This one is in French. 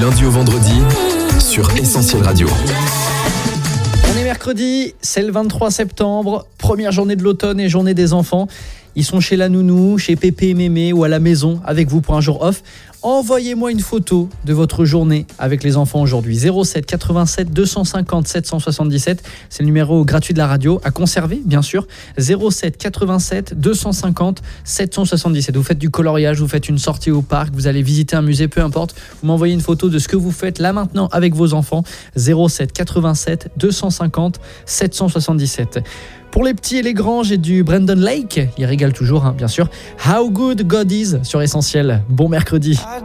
lundi au vendredi sur Essentiel Radio. On est mercredi, c'est le 23 septembre, première journée de l'automne et journée des enfants. Ils sont chez la nounou, chez Pépé et Mémé ou à la maison avec vous pour un jour off. Envoyez-moi une photo de votre journée avec les enfants aujourd'hui. 07 87 250 777, c'est le numéro gratuit de la radio, à conserver bien sûr. 07 87 250 777. Vous faites du coloriage, vous faites une sortie au parc, vous allez visiter un musée, peu importe. Vous m'envoyez une photo de ce que vous faites là maintenant avec vos enfants. 07 87 250 777. Pour les petits et les grands, j'ai du Brandon Lake. Il régale toujours, bien sûr. How Good God Is sur Essentiel. Bon mercredi.